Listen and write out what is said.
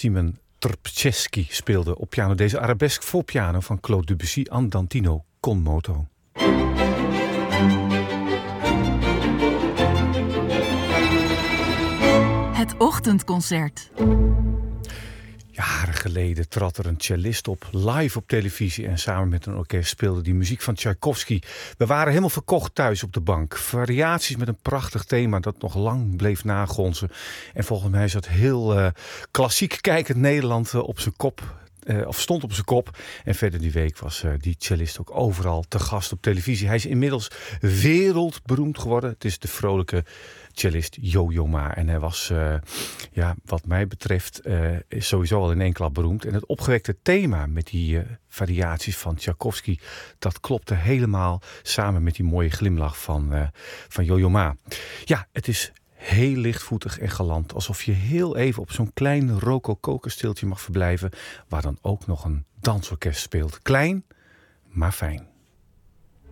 Simon Trpceski speelde op piano deze arabesk voor piano van Claude Debussy Andantino con moto. Het ochtendconcert. Jaren geleden trad er een cellist op, live op televisie en samen met een orkest speelde die muziek van Tchaikovsky. We waren helemaal verkocht thuis op de bank. Variaties met een prachtig thema dat nog lang bleef nagonzen. En volgens mij zat heel klassiek kijkend Nederland op zijn kop. Of stond op zijn kop. En verder die week was die cellist ook overal te gast op televisie. Hij is inmiddels wereldberoemd geworden. Het is de vrolijke cellist Yo-Yo Ma. En hij was, wat mij betreft, is sowieso al in één klap beroemd. En het opgewekte thema met die variaties van Tchaikovsky, dat klopte helemaal samen met die mooie glimlach van Yo-Yo Ma. Ja, het is heel lichtvoetig en galant. Alsof je heel even op zo'n klein rococo-kasteeltje mag verblijven, waar dan ook nog een dansorkest speelt. Klein, maar fijn.